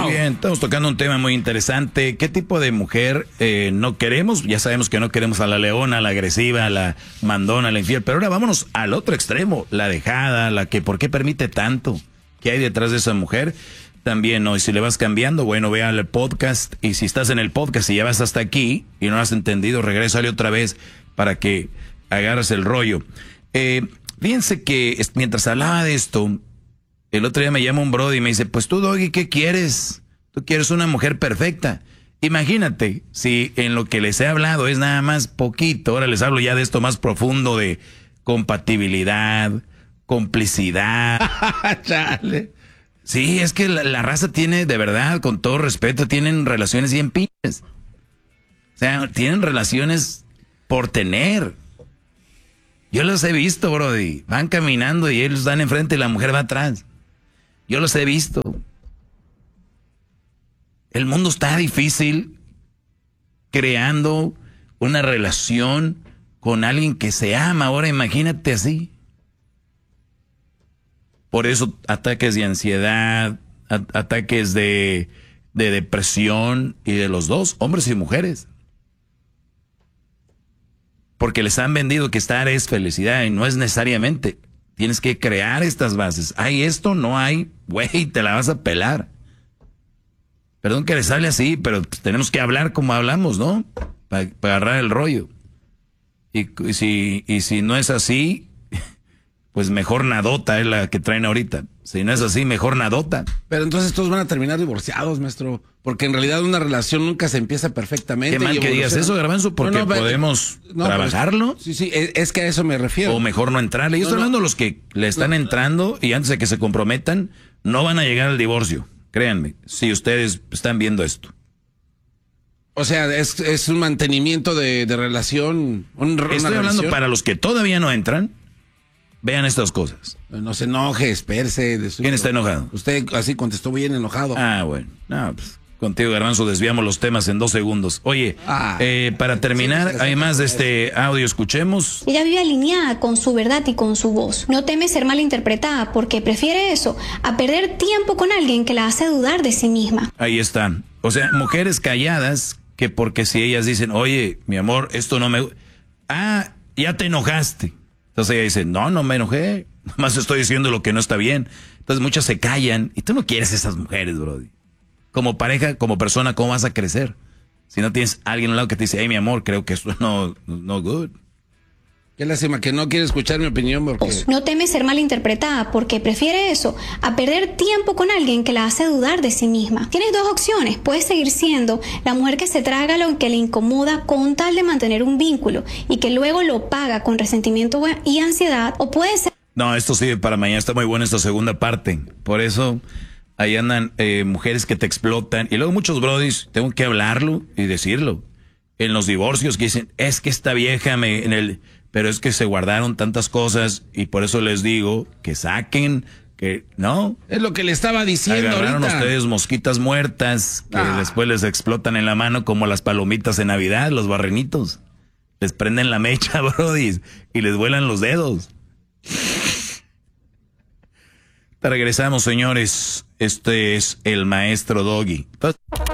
Muy bien, estamos tocando un tema muy interesante. ¿Qué tipo de mujer no queremos? Ya sabemos que no queremos a la leona, a la agresiva, a la mandona, a la infiel. Pero ahora vámonos al otro extremo. La dejada, la que ¿por qué permite tanto? ¿Qué hay detrás de esa mujer? También, ¿no? Y si le vas cambiando, bueno, ve al podcast. Y si estás en el podcast y ya vas hasta aquí y no lo has entendido, regrésale otra vez para que agarres el rollo. Fíjense que mientras hablaba de esto, el otro día me llama un brody y me dice, pues tú, Doggy, ¿qué quieres? Tú quieres una mujer perfecta. Imagínate, si en lo que les he hablado es nada más poquito, ahora les hablo ya de esto más profundo de compatibilidad, complicidad. Chale. Sí, es que la raza tiene, de verdad, con todo respeto, tienen relaciones bien pinches. O sea, tienen relaciones por tener. Yo los he visto, brody. Van caminando y ellos dan enfrente y la mujer va atrás. Yo los he visto. El mundo está difícil creando una relación con alguien que se ama. Ahora imagínate así. Por eso ataques de ansiedad, ataques de depresión y de los dos, hombres y mujeres. Porque les han vendido que estar es felicidad y no es necesariamente. Tienes que crear estas bases. Hay esto, no hay, güey, te la vas a pelar. Perdón que les hable así, pero tenemos que hablar como hablamos, ¿no? Para agarrar el rollo. Y si no es así, pues mejor nadota es la que traen ahorita. Si no es así, mejor nadota. Pero entonces todos van a terminar divorciados, maestro. Porque en realidad una relación nunca se empieza perfectamente. Qué mal que digas eso, Garbanzo, porque podemos trabajarlo. Sí, es que a eso me refiero. O mejor no entrarle. Yo estoy hablando de los que le están entrando y antes de que se comprometan, no van a llegar al divorcio. Créanme, si ustedes están viendo esto. O sea, es un mantenimiento de relación. Estoy hablando para los que todavía no entran. Vean estas cosas. No se enoje, espérese. ¿Quién está enojado? Usted así contestó bien enojado. Ah, bueno. No, pues contigo, Garbanzo, desviamos los temas en 2 segundos. Oye, para terminar, hay más de este audio, escuchemos. Ella vive alineada con su verdad y con su voz. No teme ser malinterpretada porque prefiere eso a perder tiempo con alguien que la hace dudar de sí misma. Ahí están. O sea, mujeres calladas que porque si ellas dicen, oye, mi amor, esto no me... Ah, ya te enojaste. Entonces ella dice, no me enojé, nomás estoy diciendo lo que no está bien. Entonces muchas se callan y tú no quieres esas mujeres, brody. Como pareja, como persona, ¿cómo vas a crecer? Si no tienes a alguien al lado que te dice, hey, mi amor, creo que esto no good. Qué lástima que no quiere escuchar mi opinión porque... No teme ser malinterpretada porque prefiere eso a perder tiempo con alguien que la hace dudar de sí misma. Tienes 2 opciones. Puedes seguir siendo la mujer que se traga lo que le incomoda con tal de mantener un vínculo y que luego lo paga con resentimiento y ansiedad, o puedes ser... No, esto sirve para mañana. Está muy buena esta segunda parte. Por eso ahí andan mujeres que te explotan. Y luego muchos brodis, tengo que hablarlo y decirlo. En los divorcios que dicen, es que esta vieja pero es que se guardaron tantas cosas y por eso les digo que saquen, que no. Es lo que le estaba diciendo agarraron ahorita. Ustedes mosquitas muertas que después les explotan en la mano como las palomitas en Navidad, los barrenitos. Les prenden la mecha, brodis, y les vuelan los dedos. Te regresamos, señores. Este es el maestro Doggy.